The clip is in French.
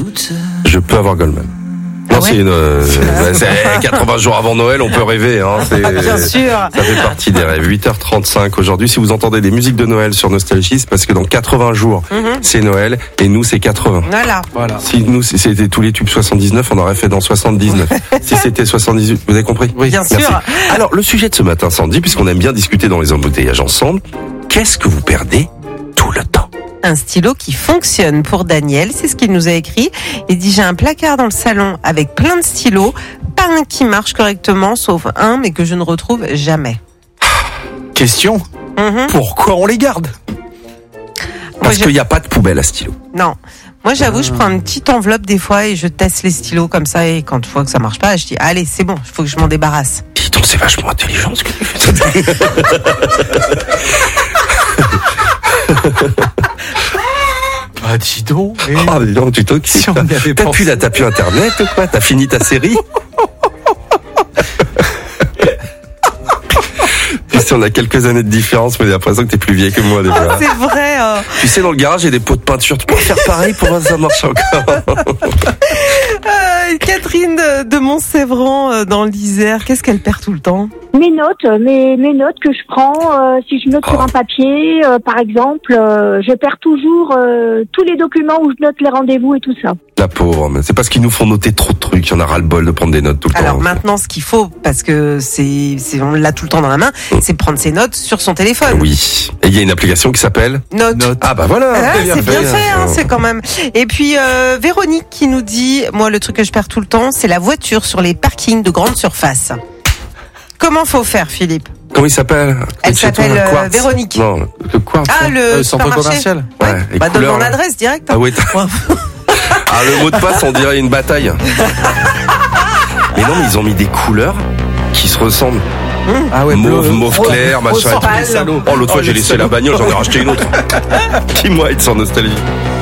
Je peux avoir Goldman. Non, ouais. c'est 80 jours avant Noël, on peut rêver. Hein, Bien sûr. Ça fait partie des rêves. 8h35 aujourd'hui. Si vous entendez des musiques de Noël sur Nostalgie, c'est parce que dans 80 jours, c'est Noël et nous, c'est 80. Voilà. Si nous, c'était tous les tubes 79, on aurait fait dans 79. Si c'était 78, vous avez compris? Oui, bien sûr. Alors, le sujet de ce matin, Sandy, puisqu'on aime bien discuter dans les embouteillages ensemble, qu'est-ce que vous perdez tout le temps? Un stylo qui fonctionne pour Daniel, c'est ce qu'il nous a écrit. Il dit, j'ai un placard dans le salon avec plein de stylos, pas un qui marche correctement, sauf un, mais que je ne retrouve jamais. Question, pourquoi on les garde? Parce qu'il n'y a pas de poubelle à stylo. Non. Moi, j'avoue, je prends une petite enveloppe des fois et je teste les stylos comme ça, et quand je vois que ça marche pas, je dis, allez, c'est bon, il faut que je m'en débarrasse. Dis donc, c'est vachement intelligent ce que tu fais. Bah dis donc. Ah, dis donc, tu t'occupes. Si on y avait T'as pensé. pu Internet ou quoi? T'as fini ta série? Tu sais, on a quelques années de différence, mais j'ai l'impression que t'es plus vieille que moi déjà. C'est vrai. Tu sais, dans le garage, il y a des pots de peinture. Tu peux faire pareil pour voir si ça marche encore. Catherine de Montsévran dans l'Isère, qu'est-ce qu'elle perd tout le temps? Mes notes que je prends, si je note sur un papier, par exemple, je perds toujours tous les documents où je note les rendez-vous et tout ça. La pauvre, mais c'est parce qu'ils nous font noter trop de trucs. Il y en a ras-le-bol de prendre des notes tout le temps. Alors maintenant, ce qu'il faut, parce que on l'a tout le temps dans la main, c'est prendre ses notes sur son téléphone. Oui. Et il y a une application qui s'appelle Note. Ah bah voilà. Ah, c'est bien fait, hein, c'est quand même. Et puis Véronique qui nous dit, moi le truc que je perds tout le temps, c'est la voiture sur les parkings de grande surface. Comment faut faire, Philippe? Comment il s'appelle? Elle s'appelle Véronique. Non, le Quartz. Ah, le centre supermarché. commercial. Ouais, les Bah donne couleurs, mon là. adresse direct. Ah oui. Ah, le mot de passe, on dirait une bataille. Mais non, mais ils ont mis des couleurs qui se ressemblent. Ah ouais, Mauve clair, machin. pâle. Oh, l'autre fois, j'ai laissé la bagnole, j'en ai racheté une autre. Qui moi, être sans nostalgie.